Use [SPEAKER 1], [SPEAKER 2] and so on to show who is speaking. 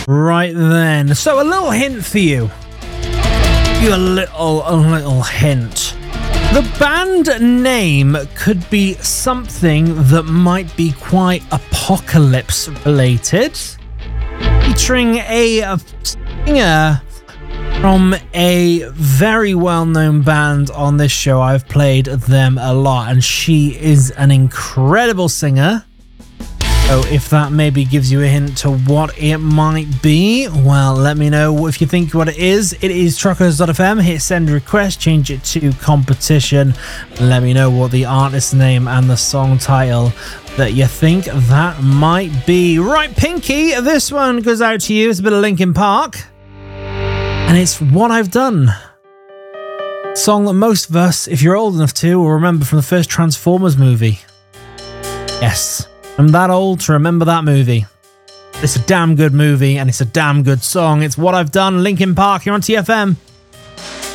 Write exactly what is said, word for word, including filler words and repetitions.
[SPEAKER 1] Right then. So a little hint for you. You a little, a little hint. The band name could be something that might be quite apocalypse related. Featuring a singer from a very well-known band on this show. I've played them a lot, and she is an incredible singer. So if that maybe gives you a hint to what it might be, well, let me know if you think what it is. It is truckers dot f m. Hit send request, change it to competition. Let me know what the artist name and the song title that you think that might be. Right, Pinky, this one goes out to you. It's a bit of Linkin Park. And it's What I've Done. Song that most of us, if you're old enough to, will remember from the first Transformers movie. Yes. I'm that old to remember that movie. It's a damn good movie and it's a damn good song. It's What I've Done, Linkin Park, here on T F M.